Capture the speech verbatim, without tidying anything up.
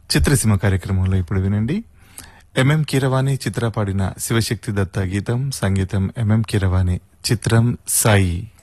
చిత్రసీమ కార్యక్రమంలో ఇప్పుడు వినండి. ఎంఎం కీరవాణి చిత్ర పాడిన శివశక్తి దత్త గీతం, సంగీతం ఎంఎం కీరవాణి, చిత్రం సాయి.